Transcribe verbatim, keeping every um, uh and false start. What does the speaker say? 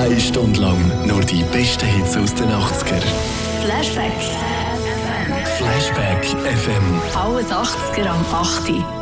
Eine Stunde lang nur die besten Hits aus den achtziger. Flashback. Flashback F M. Alles achtziger am acht Uhr.